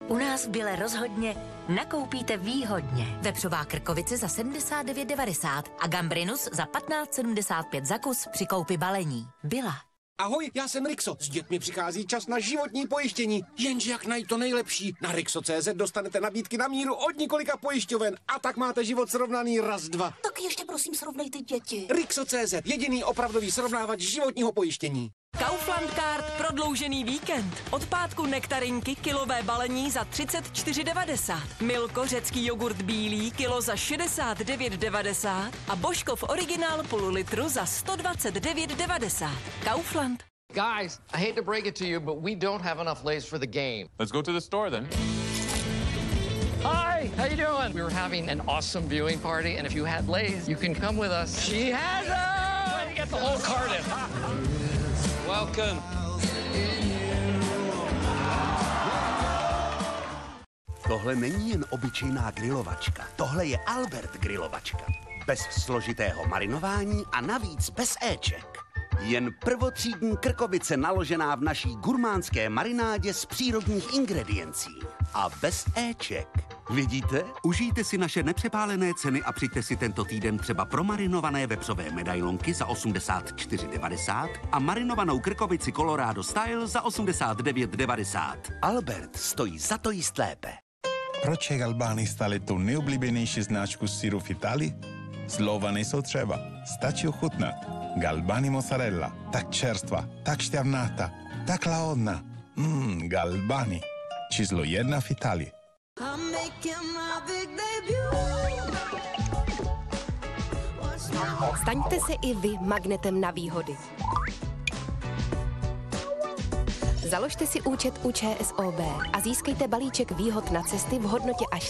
U nás v Bile rozhodně nakoupíte výhodně. Vepřová krkovice za 79,90 a gambrinus za 15,75 za kus při koupi balení. Bila. Ahoj, já jsem Rixo. S dětmi přichází čas na životní pojištění. Jenže jak najít to nejlepší? Na Rixo.cz dostanete nabídky na míru od několika pojišťoven a tak máte život srovnaný raz, dva. Tak ještě prosím srovnej ty děti. Rixo.cz, jediný opravdový srovnávač životního pojištění. Kaufland Card prodloužený víkend. Od pátku nektarinky kilové balení za 34,90. Milko řecký jogurt bílý kilo za 69,90 a Božkov originál půl litru za 129,90. Kaufland. Guys, I hate to break it to you, but we don't have enough Lay's for the game. Let's go to the store then. Hi, how you doing? We were having an awesome viewing party, and if you had Lay's, you can come with us. She has them! Way to get the whole carton. Welcome. Tohle není jen obyčejná grilovačka. Tohle je Albert grilovačka. Bez složitého marinování a navíc bez éček. Jen prvotřídní krkovice naložená v naší gurmánské marinádě z přírodních ingrediencí. A bez éček. Vidíte? Užijte si naše nepřepálené ceny a přijďte si tento týden třeba promarinované vepřové medailonky za 84,90 a marinovanou krkovici Colorado Style za 89,90. Albert stojí za to jíst lépe. Proč je Galbani stále tou nejoblíbenější značku syru v Itálii? Slova nejsou třeba, stačí ochutnat. Galbani mozzarella, tak čerstva, tak šťavnatá, tak lahodná. Galbani, číslo 1 v Itálii. Staňte se i vy magnetem na výhody. Založte si účet u ČSOB a získejte balíček výhod na cesty v hodnotě až